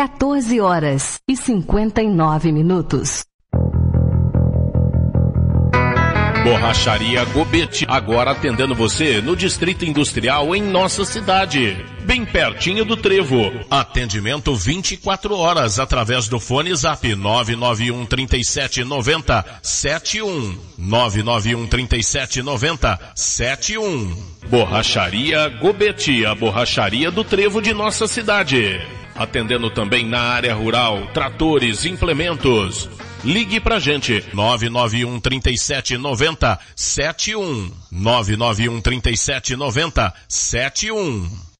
14h59. Borracharia Gobete, agora atendendo você no Distrito Industrial em nossa cidade, bem pertinho do Trevo. Atendimento 24 horas através do fone Zap 991 37 90 71. 991 37 90 71. Borracharia Gobete, a borracharia do Trevo de nossa cidade. Atendendo também na área rural, tratores, implementos. Ligue pra gente, 991 37 90 71. 991 37 90 71.